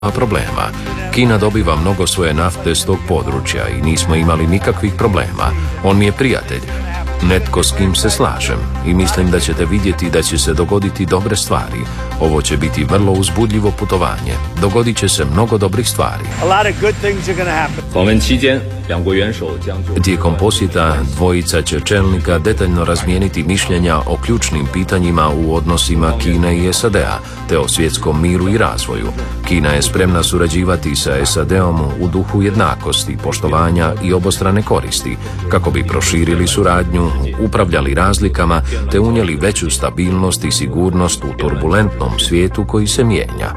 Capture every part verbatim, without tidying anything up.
problema. Kina dobiva mnogo svoje nafte s tog područja i nismo imali nikakvih problema. On mi je prijatelj, netko s kim se slažem i mislim da ćete vidjeti da će se dogoditi dobre stvari. Ovo će biti vrlo uzbudljivo putovanje. Dogodit će se mnogo dobrih stvari. Tijekom posjeta dvojica će čelnika detaljno razmijeniti mišljenja o ključnim pitanjima u odnosima Kine i S A D-a, te o svjetskom miru i razvoju. Kina je spremna surađivati sa S A D-om u duhu jednakosti, poštovanja i obostrane koristi, kako bi proširili suradnju, upravljali razlikama, te unijeli veću stabilnost i sigurnost u turbulentnom svijetu koji se mijenja.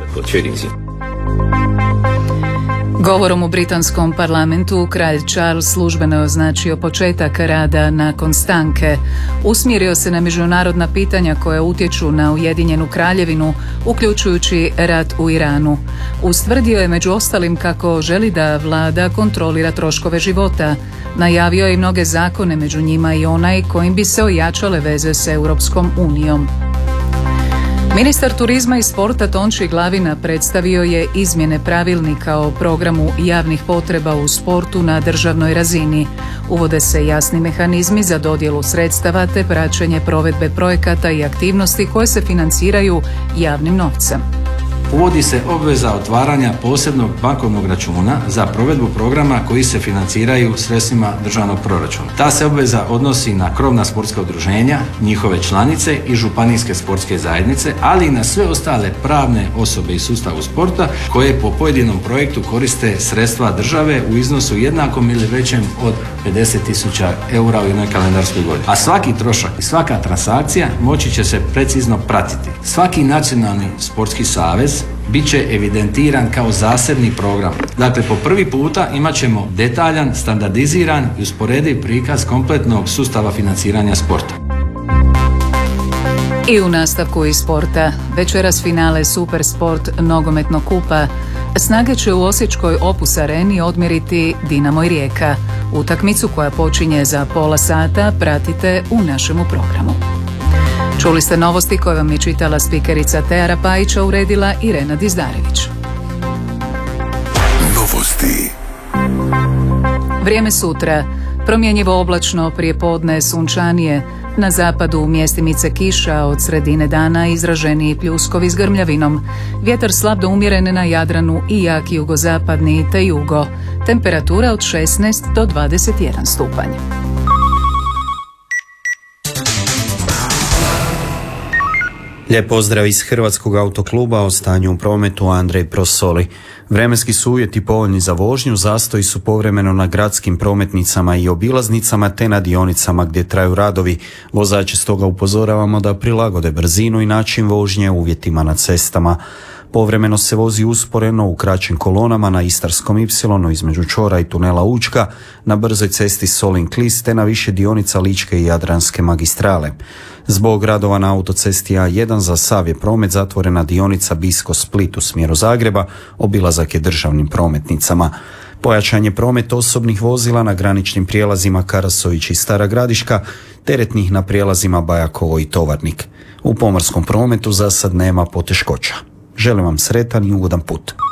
Govorom u britanskom parlamentu kralj Charles službeno je označio početak rada nakon stanke. Usmjerio se na međunarodna pitanja koja utječu na Ujedinjenu kraljevinu, uključujući rat u Iranu. Ustvrdio je među ostalim kako želi da vlada kontrolira troškove života. Najavio je i mnoge zakone, među njima i onaj kojim bi se ojačale veze s Europskom unijom. Ministar turizma i sporta Tonči Glavina predstavio je izmjene pravilnika o programu javnih potreba u sportu na državnoj razini. Uvode se jasni mehanizmi za dodjelu sredstava te praćenje provedbe projekata i aktivnosti koje se financiraju javnim novcem. Uvodi se obveza otvaranja posebnog bankovnog računa za provedbu programa koji se financiraju sredstvima državnog proračuna. Ta se obveza odnosi na krovna sportska udruženja, njihove članice i županijske sportske zajednice, ali i na sve ostale pravne osobe iz sustava sporta koje po pojedinom projektu koriste sredstva države u iznosu jednakom ili većem od pedeset tisuća eura u jednoj kalendarskoj godini. A svaki trošak i svaka transakcija moći će se precizno pratiti. Svaki nacionalni sportski savez bit će evidentiran kao zasebni program. Dakle, po prvi puta imat ćemo detaljan, standardiziran i usporediv prikaz kompletnog sustava financiranja sporta. I u nastavku iz sporta, večeras finale Super Sport nogometnog kupa. Snage će u osječkoj Opus Areni odmjeriti Dinamo i Rijeka. Utakmicu koja počinje za pola sata pratite u našemu programu. Čuli ste novosti koje vam je čitala spikerica Teara Pajića, uredila Irena Dizdarević. Novosti. Vrijeme sutra. Promjenjivo oblačno, prije podne sunčanije. Na zapadu mjestimice kiša, od sredine dana izraženiji pljuskovi s grmljavinom. Vjetar slab do umjeren na Jadranu i jak jugozapadni te jugo. Temperatura od šesnaest do dvadeset jedan stupanj. Lijep pozdrav iz Hrvatskog autokluba, o stanju u prometu Andrej Prosoli. Vremenski su uvjeti povoljni za vožnju, zastoji su povremeno na gradskim prometnicama i obilaznicama te na dionicama gdje traju radovi. Vozače stoga upozoravamo da prilagode brzinu i način vožnje uvjetima na cestama. Povremeno se vozi usporeno u kraćim kolonama na Istarskom ipsilonu između čvora i tunela Učka, na brzoj cesti Solin-Klis te na više dionica Ličke i Jadranske magistrale. Zbog radova na autocesti A jedan za sav je promet zatvorena dionica Bisko-Split u smjeru Zagreba, obilazak je državnim prometnicama. Pojačan je promet osobnih vozila na graničnim prijelazima Karasović i Stara Gradiška, teretnih na prijelazima Bajakovo i Tovarnik. U pomorskom prometu za sad nema poteškoća. Želim vam sretan i ugodan put.